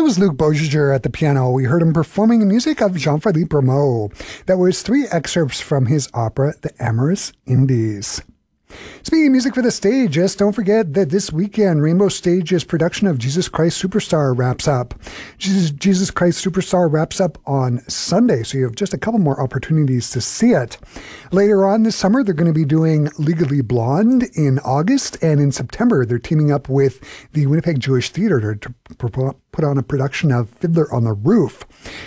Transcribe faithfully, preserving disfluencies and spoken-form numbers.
was Luc Beaujeu at the piano. We heard him performing the music of Jean-Philippe Rameau. That was three excerpts from his opera, The Amorous Indies. Speaking of music for the stage, just don't forget that this weekend, Rainbow Stage's production of Jesus Christ Superstar wraps up. Jesus, Jesus Christ Superstar wraps up on Sunday, so you have just a couple more opportunities to see it. Later on this summer, they're going to be doing Legally Blonde in August, and in September, they're teaming up with the Winnipeg Jewish Theatre to put on a production of Fiddler on the Roof.